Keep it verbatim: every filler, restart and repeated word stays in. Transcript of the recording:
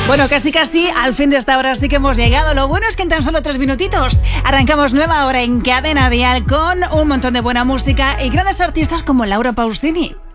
Bueno, casi casi al fin de esta hora sí que hemos llegado. Lo bueno es que en tan solo tres minutitos arrancamos nueva hora en Cadena Dial con un montón de buena música y grandes artistas como Laura Pausini.